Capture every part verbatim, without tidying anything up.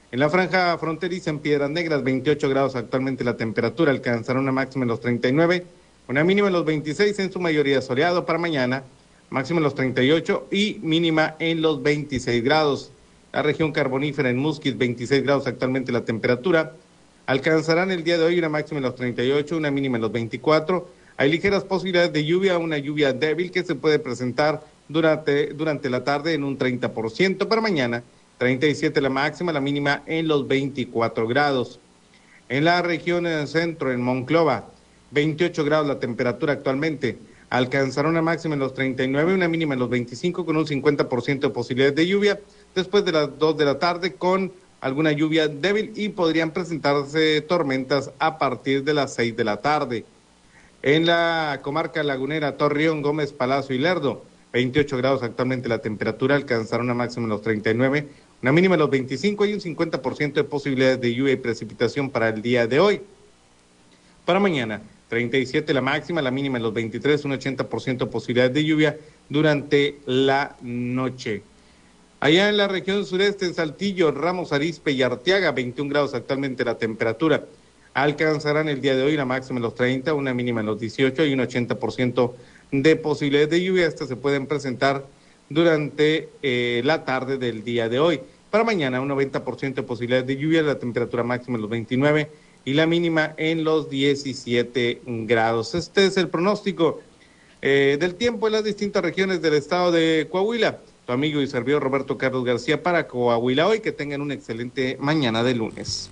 En la franja fronteriza en Piedras Negras, veintiocho grados actualmente la temperatura, alcanzará una máxima en los treinta y nueve, una mínima en los veintiséis, en su mayoría soleado para mañana, máxima en los treinta y ocho y mínima en los veintiséis grados. La región carbonífera en Musquis, veintiséis grados actualmente la temperatura, alcanzarán el día de hoy una máxima en los treinta y ocho, una mínima en los veinticuatro. Hay ligeras posibilidades de lluvia, una lluvia débil que se puede presentar durante, durante la tarde en un treinta por ciento para mañana. treinta y siete la máxima, la mínima en los veinticuatro grados. En la región centro, en Monclova, veintiocho grados la temperatura actualmente, alcanzará una máxima en los treinta y nueve, una mínima en los veinticinco, con un cincuenta por ciento de posibilidades de lluvia, después de las dos de la tarde con alguna lluvia débil y podrían presentarse tormentas a partir de las seis de la tarde. En la comarca lagunera, Torreón, Gómez, Palacio y Lerdo, veintiocho grados actualmente la temperatura, alcanzará una máxima en los treinta y nueve, una mínima en los veinticinco y un cincuenta por ciento de posibilidades de lluvia y precipitación para el día de hoy. Para mañana, treinta y siete la máxima, la mínima en los veintitrés, un ochenta por ciento de posibilidades de lluvia durante la noche. Allá en la región sureste, en Saltillo, Ramos Arizpe y Arteaga, veintiún grados actualmente la temperatura. Alcanzarán el día de hoy la máxima en los treinta, una mínima en los dieciocho y un ochenta por ciento de posibilidades de lluvia. Estas se pueden presentar durante eh, la tarde del día de hoy. Para mañana, un noventa por ciento de posibilidades de lluvia, la temperatura máxima en los veintinueve y la mínima en los diecisiete grados. Este es el pronóstico eh, del tiempo en las distintas regiones del estado de Coahuila. Tu amigo y servidor Roberto Carlos García para Coahuila Hoy. Que tengan una excelente mañana de lunes.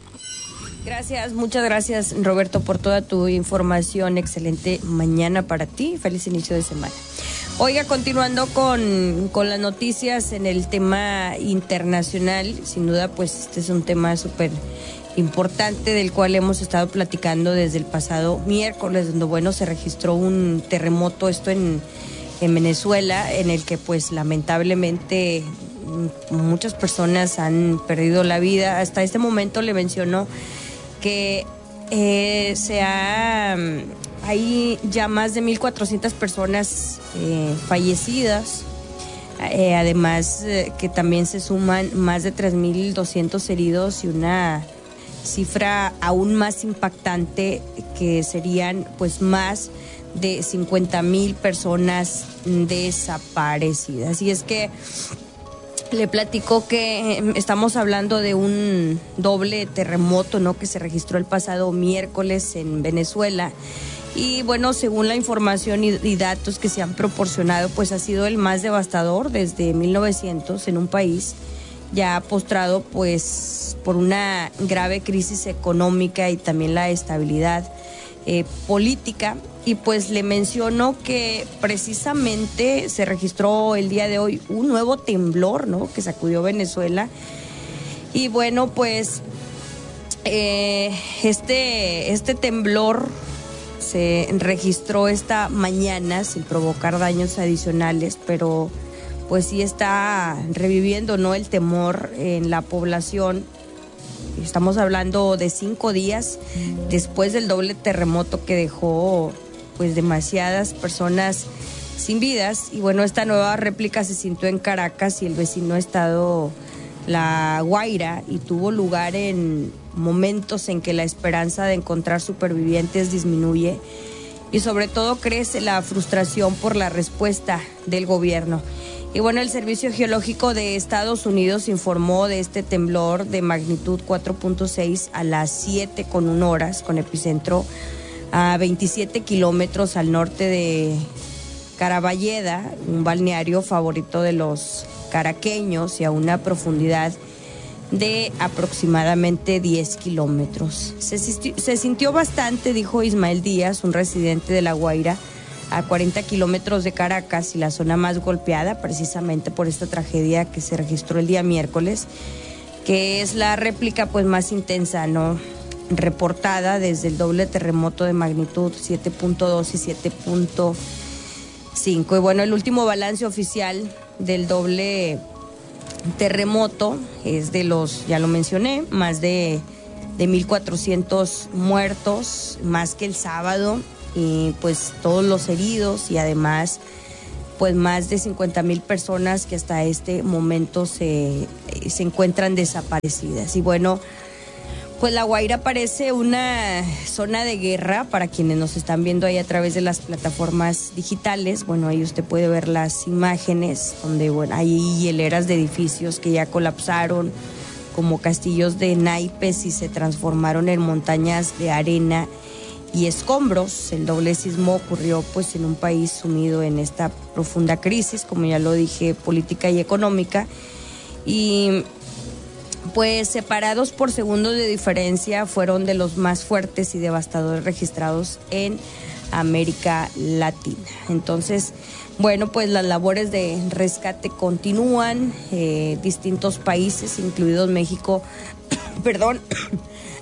Gracias, muchas gracias Roberto por toda tu información. Excelente mañana para ti, feliz inicio de semana. Oiga, continuando con, con las noticias en el tema internacional, sin duda pues este es un tema súper importante del cual hemos estado platicando desde el pasado miércoles, donde bueno se registró un terremoto, esto en, en Venezuela, en el que pues lamentablemente muchas personas han perdido la vida. Hasta este momento le mencionó que eh, se ha, hay ya más de mil cuatrocientas personas eh, fallecidas, eh, además eh, que también se suman más de tres mil doscientos heridos y una cifra aún más impactante que serían pues más de cincuenta mil personas desaparecidas. Y es que le platico que estamos hablando de un doble terremoto, ¿no?, que se registró el pasado miércoles en Venezuela. Y bueno, según la información y, y datos que se han proporcionado, pues ha sido el más devastador desde mil novecientos en un país ya postrado pues por una grave crisis económica y también la estabilidad eh, política. Y pues le menciono que precisamente se registró el día de hoy un nuevo temblor, ¿no?, que sacudió Venezuela. Y bueno, pues eh, este, este temblor se registró esta mañana sin provocar daños adicionales, pero pues sí está reviviendo, ¿no?, el temor en la población. Estamos hablando de cinco días después del doble terremoto que dejó pues demasiadas personas sin vidas. Y bueno, esta nueva réplica se sintió en Caracas y el vecino estado La Guaira, y tuvo lugar en momentos en que la esperanza de encontrar supervivientes disminuye y sobre todo crece la frustración por la respuesta del gobierno. Y bueno, el Servicio Geológico de Estados Unidos informó de este temblor de magnitud cuatro punto seis a las siete con una horas, con epicentro a veintisiete kilómetros al norte de Caraballeda, un balneario favorito de los caraqueños, y a una profundidad de aproximadamente diez kilómetros. Se, se sintió bastante, dijo Ismael Díaz, un residente de La Guaira, a cuarenta kilómetros de Caracas y la zona más golpeada precisamente por esta tragedia que se registró el día miércoles, que es la réplica pues más intensa, ¿no?, reportada desde el doble terremoto de magnitud siete punto dos y siete punto cinco. Y bueno, el último balance oficial del doble terremoto es de los, ya lo mencioné, más de, de mil cuatrocientos muertos, más que el sábado, y pues todos los heridos, y además pues más de cincuenta mil personas que hasta este momento se, se encuentran desaparecidas. Y bueno, pues La Guaira parece una zona de guerra para quienes nos están viendo ahí a través de las plataformas digitales. Bueno, ahí usted puede ver las imágenes donde, bueno, hay hileras de edificios que ya colapsaron como castillos de naipes y se transformaron en montañas de arena y escombros. El doble sismo ocurrió pues en un país sumido en esta profunda crisis, como ya lo dije, política y económica, y pues separados por segundos de diferencia fueron de los más fuertes y devastadores registrados en América Latina. Entonces, bueno, pues las labores de rescate continúan, eh, distintos países, incluidos México, perdón,